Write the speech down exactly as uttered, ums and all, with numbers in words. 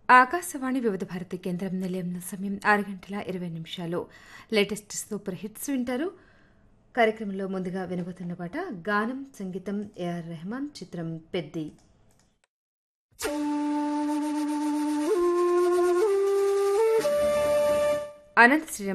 ఆకాశవాణి వివిధ భారతి కేంద్రం నిలయం సమయం ఆరు గంటల ఇరవై నిమిషాలు. లేటెస్ట్ సూపర్ హిట్స్ వింటారు. కార్యక్రమంలో ముందుగా వినబోతున్న పాట గానం సంగీతం ఏఆర్ రెహమాన్, చిత్రం పెద్ది. అనంత శ్రీ